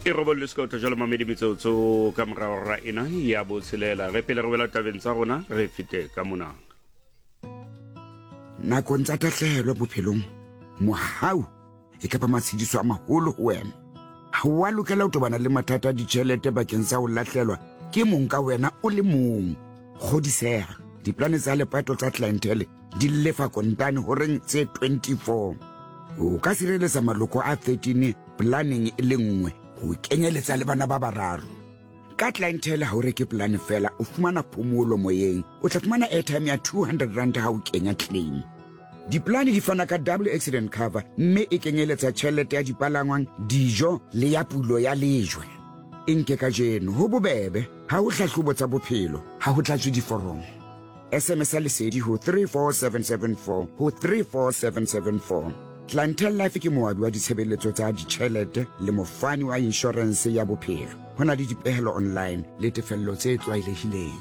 e robolle se ka tla jalo mamedi metsotso ka morao ra ena ya botshelela re pele re wela tabeng tsa rona re fete ka mona nakong tsa tahlehelo bophelong mohau e ka ba matshediso a maholo ho wena ha wa lokela ho tobana le mathata a ditjhelete bakeng sa ho lahlelwa ke mong ka wena o le mong kgodiseha diplane tsa lepato tsa clientele di lefa kontane horeng tse 24 o ka sireletsa maloko a 13 planning e le nngwe ho kenyeletsa le bana ba bararo ka clientele ha o reke plan fela o fumana phomolo moyeng o tla fumana airtime ya 200 rand ha o kenya claim diplane di fana ka double accident cover mme e kenyeletsa tjhelete ya dipalangwang dijo le ya pulo ya lejwe nke ka jeno ho bobebe ha o hlahlobo tsa bophelo ha ho tlatswe diforomo SMS lesedi ho 34774 ho 34774 Clientele Life ke moabi wa ditshebeletso tsa ditjhelete le mofani wa insurance ya bophelo hona le dipehelo online le tefello tse tlwaelehileng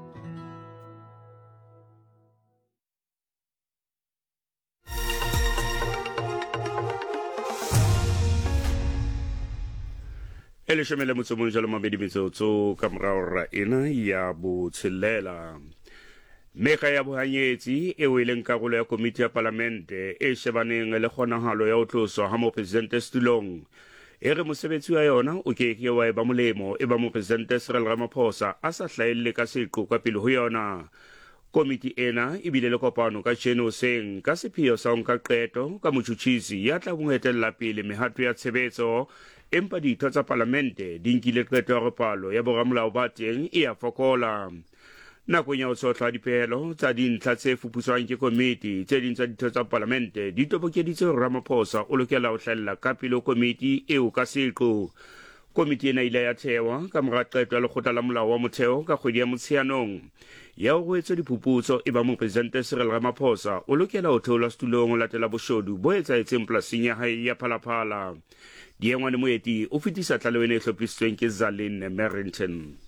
ele shemele motsomong jalo mabedi metsotso ka morao ra ena ya botshelela mekga ya bohanyetsi e weleng karolo ya komiti ya parlamente e shebaneng le kgonahalo ya ho tloswa ha mopresidente setulong e re mosebetsi wa yona o ke wa eba molemo e ba mopresidente Cyril Ramaphosa a sa hlaelle ka seqo ka pele ho yona komiti ena e bile le kopano ka jeno seng ka sepheo sa ho nka qeto ka motjhutjhisi ya tla boetella pele mehato ya tshebetso empa ditho tsa parlamente di nkile qeto ya palo ya boramolao ba teng e a fokola nakong ya ho tsotla dipehelo tsa dintlha tse fupuswang ke komiti tse ding tsa ditho tsa parlamente di tobokeditse hore Ramaphosa o lokela ho hlella ka pele komiti eo ka seqo komiti ena ile ya thewa ka mora qeto ya lekgotla la molao wa motheo ka kgwedi ya Motsheanong ya ho etsa diphuputso e ba mopresidente Cyril Ramaphosa o lokela ho theola setulong ho latela boshodu bo etsahetseng polasing ya hae ya Phalaphala diengwa le moeti o fetisa tlaleweng e hlophisitsweng ke Zalin Merrington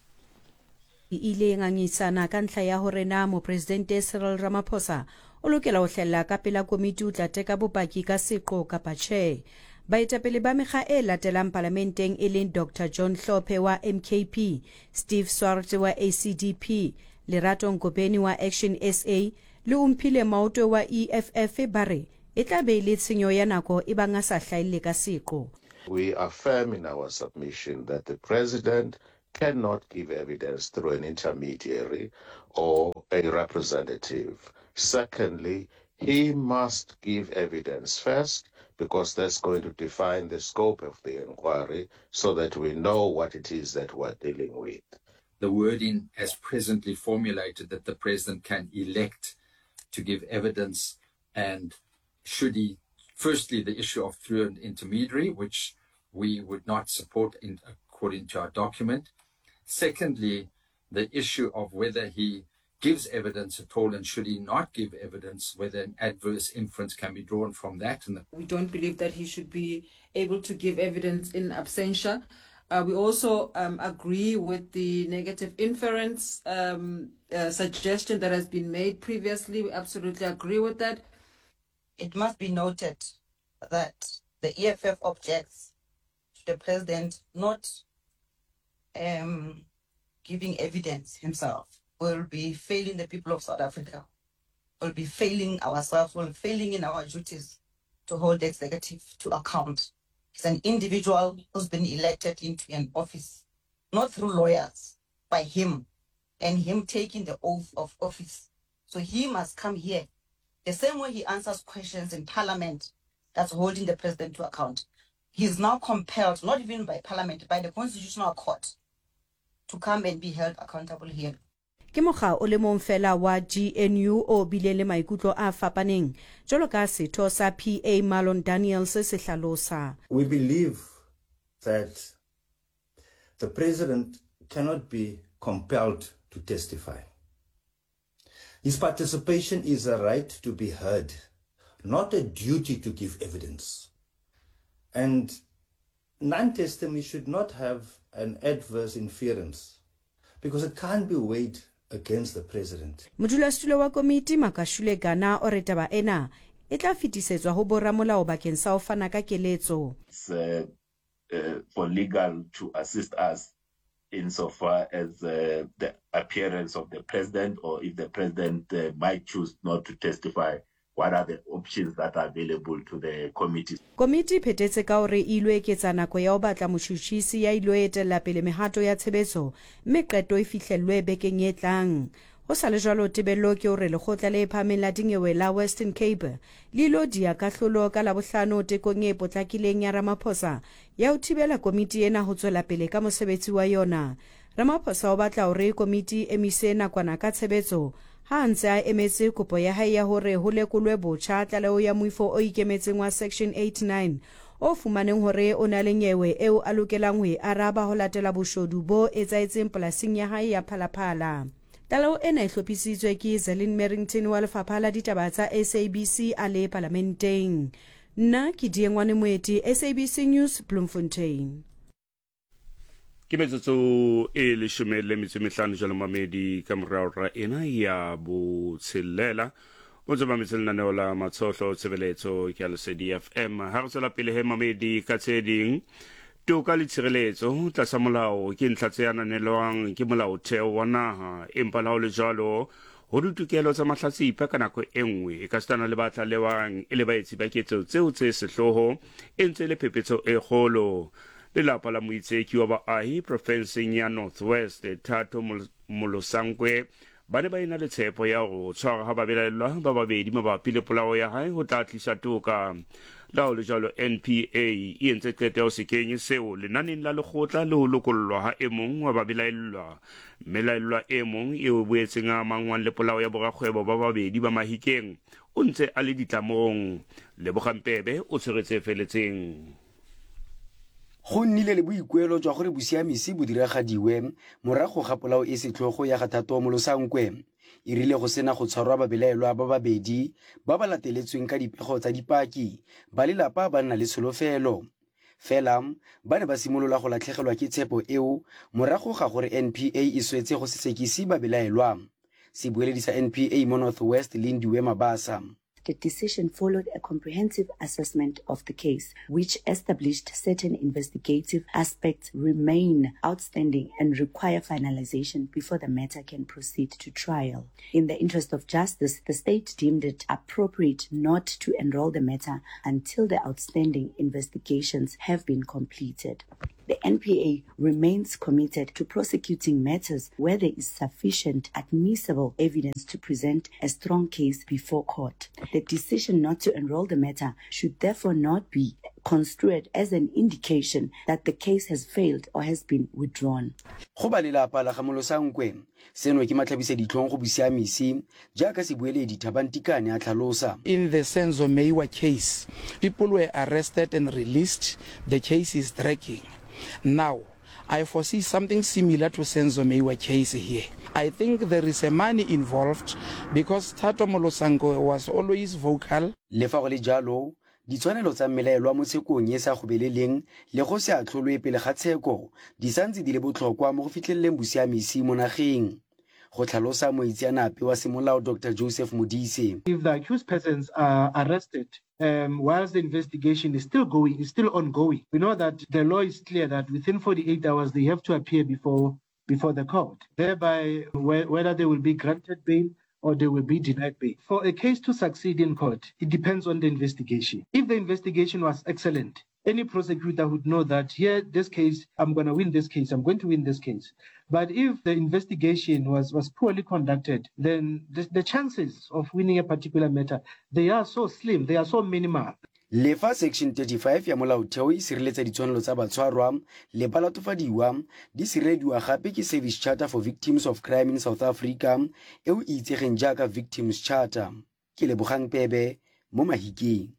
ile ngangisana ka ntlha ya hore na mopresidente Cyril Ramaphosa o lokela ho hlella ka pela komiti o tla teka bopaki ka seqo kapa tjhe baetapele ba mekga e latelang parlamenteng e leng Dr John Hlophe wa MKP Steve Swart wa ACDP Lerato Nkobeni wa Action SA le Umphile Maoto wa EFF bare e tla be le tshenyo ya nako e bang a sa hlaile ka seqo. We affirm in our submission that the president cannot give evidence through an intermediary or a representative. Secondly, he must give evidence first because that's going to define the scope of the inquiry so that we know what it is that we're dealing with. The wording as presently formulated that the president can elect to give evidence and should he, firstly, the issue of through an intermediary, which we would not support according to our document. Secondly, the issue of whether he gives evidence at all and should he not give evidence, whether an adverse inference can be drawn from that. And we don't believe that he should be able to give evidence in absentia. We also agree with the negative inference suggestion that has been made previously. We absolutely agree with that. It must be noted that the EFF objects to the president not giving evidence himself. Will be failing the people of South Africa. Will be failing ourselves. Will be failing in our duties to hold the executive to account. He's an individual who's been elected into an office, not through lawyers, by him, and him taking the oath of office. So he must come here. The same way he answers questions in Parliament, that's holding the president to account. He is now compelled, not even by Parliament, by the Constitutional Court, to come and be held accountable here. Ke mokga o le mong fela wa GNU o bile le maikutlo a fapaneng jalo ka setho sa PA Marlon Daniels se hlalosa. We believe that the president cannot be compelled to testify. His participation is a right to be heard, not a duty to give evidence. And non-testimony should not have an adverse inference because it can't be weighed against the president. Modulasetulo wa komiti Makashule Gana o re taba ena e tla fetisetswa ho boramolao bakeng sa ho fana ka keletso. It's for legal to assist us insofar as the appearance of the president, or if the president might choose not to testify, what are the options that are available to the committee. Komiti phetetse ka hore ilo eketsa nako ya ho batla motjhutjhisi ya ilo etella pele mehato ya tshebetso mme qeto e fihlellwe bekeng e tlang. Ho sa le jwalo tebello ke hore lekgotla le phahameng la dinyewe la Western Cape le ilo dia kahlolo ka Labohlano tekong e potlakileng ya Ramaphosa ya ho thibela komiti ena ho tswela pele ka mosebetsi wa yona. Ramaphosa o batla hore komiti emise nakwana ka tshebetso ha ntse a emetse kopo ya hae ya hore ho lekolwe botjha tlaleho ya moifo o ikemetseng wa section 89 o fumaneng hore o na le nyewe eo a lokelang ho e araba ho latela boshodu bo etsaetseng polasing ya hae ya Phalaphala. Tlaleho ena e hlophisitswe ke Zelin Merrington wa lefapha la ditaba tsa SABC a le parlamenteng. Nna ke Diengwane Moeti, SABC News, Bloemfontein. Ke metsotso e 15 jalo mamedi ka morao ra ena ya botshelela o tseba metselana la matsohlo tshebeletso ke Lesedi FM ha re tsela pele he mamedi ka tseding toka le tshireletso tlasa molao ke ntlha tse ananelwang ke molaotheo wa naha empa la ho le jalo ho ditokelo tsa mahlatsipa ka nako e nngwe e ka stana le batla lewang e le baetsi ba ketso tseo tse sehloho e ntse le phephetso e kgolo. Lelapa la moitseki wa baahi profenseng ya North West Thato Molosankwe ba ne ba ena le tshepo ya go tshwara ha babelaellwa ba babedi mabapi le polao ya hae ho tla tlisa toka. La ho le jalo NPA e entse qeto ya ho se kenye seo lenaneng la lekgotla le ho lokollwa ha e mong wa babelaellwa. Melaellwa e mong eo boetseng a mangwang le polao ya borakgwebo ba babedi ba Mahikeng o ntse a le ditlamong. Lebogampebe o tshweretse feletseng. Go nnile le boikuelo jwa gore bosiamisi bo diragadiwe morago ga polao e setlhogo ya ga Thato Molosankwe e rile go sena go tshwarwa babelaelwa ba babedi ba ba lateletsweng ka dipego tsa dipaki ba lelapa ba nna le tsholofelo fela ba ne ba simolola go latlhegelwa ke tshepo eo morago ga gore NPA e swetse go sesekisi babelaelwa. Sebueledi sa NPA mo North West Lindiwe Mabasa. The decision followed a comprehensive assessment of the case, which established certain investigative aspects remain outstanding and require finalization before the matter can proceed to trial. In the interest of justice, the state deemed it appropriate not to enroll the matter until the outstanding investigations have been completed. The NPA remains committed to prosecuting matters where there is sufficient admissible evidence to present a strong case before court. The decision not to enroll the matter should therefore not be construed as an indication that the case has failed or has been withdrawn. Go ba lelapa la ga Molosankwe seno ke matlhabisa ditlhong go bosiamisi jaaka sebueledi Thabantikane a tlhalosa. In the Senzo Meyiwa case, people were arrested and released. The case is dragging. Now, I foresee something similar to Senzo Meyiwa case here. I think there is a money involved because Thato Molosankwe was always vocal. Le fa go le jalo, ditshwanelo tsa mmelaelwa mo tshekong e sa go beleleng le go se atlholwe pele ga tsheko di santse di le botlhokwa mo go fitlheleleng bosiamisi mo nageng. Go tlhalosa moitseanape wa semolao Dr. Joseph Modise. If the accused persons are arrested, whilst the investigation is still ongoing, we know that the law is clear that within 48 hours they have to appear before the court. Thereby, whether they will be granted bail or they will be denied bail. For a case to succeed in court, it depends on the investigation. If the investigation was excellent, any prosecutor would know that here, this case, I'm going to win this case, I'm going to win this case. But if the investigation was poorly conducted, then the chances of winning a particular matter, they are so slim, they are so minimal. Le fa section 35 ya molaotheo e sireletsa ditshwanelo tsa batshwarwa le balatofadiwa di sirelediwa gape ke Service Charter for Victims of Crime in South Africa eo e itsegeng jaaka Victims Charter. Ke Lebogang Pebe mo Mahikeng.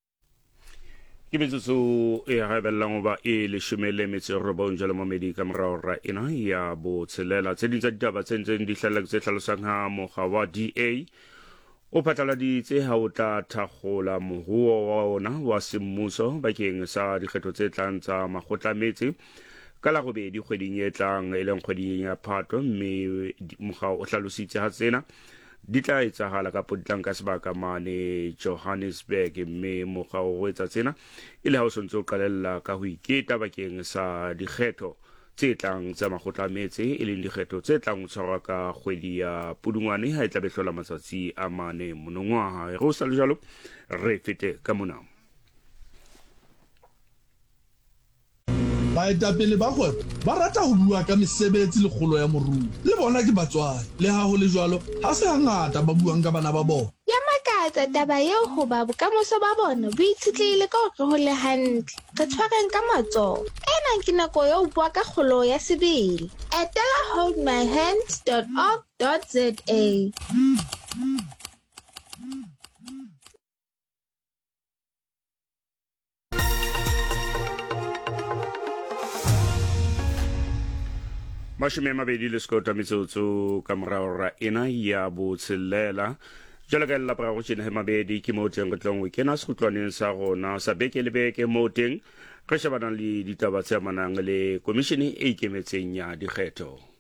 Ke metsotso e gabelang ba e le shumele robong jalo mamedi ka morao ra ena ya botshelela tse dintsa ditaba tse ntseng di tse tlhalosang ha moga wa DA o phatlaladitse ha o tla thakgola moruo wa ona wa semmuso bakeng sa dikgetho tse tlang tsa makgotlametse ka la bobedi kgweding e tlang e leng kgweding ya Phatwe mme moga o hlalositse ha tsena di tla etsagala ka potlang ka sebaka mane Johannesburg, mme mokga o etsa tsena e le ha o sontse o qalella ka ho iketa bakeng sa dikgetho tse tlang tsa makgotla a metse e leng dikgetho tse tlang ho tshwarwa ka kgwedi ya Pudungwane ha e tla behlola matsatsi a mane monongwaha. Re o sa le jalo re fete ka mona. Baetapele ba kgwebo ba rata ho bua ka mesebetsi le kgolo ya moruo. Le bona ke batswadi, le ha ho le jwalo ha se hangata ba buang ka bana ba bona. Ya makatsa taba eo hoba bokamoso ba bona bo itshetlehile ka hore ho le hantle re tshwareng ka matsoho. Ena ke nako ya ho bua ka kgolo ya sebele. Etela holdmyhand.org.za. Mashome mabedi le skota metsotso ka morao ra ena ya botshelela jalo ka la pra go tsena he mabedi ke mo teng go tlong kena sekhutlwaneng sa gona sa beke le beke mo teng re shebana le ditaba tsa manang le komishene e ikemetseng ya dikgetho.